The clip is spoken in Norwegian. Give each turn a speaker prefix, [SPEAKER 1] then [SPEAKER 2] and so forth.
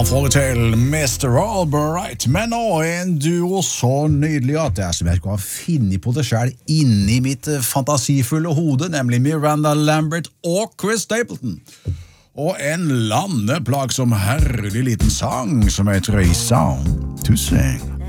[SPEAKER 1] Han får det til Mr. Albright, men nå en duo så nydelig at det som jeg skulle ha finnet på det selv inni mitt fantasifulle hode, nemlig Miranda Lambert og Chris Stapleton. Og en landeplagsom herlig liten sang som heter A Song to Sing.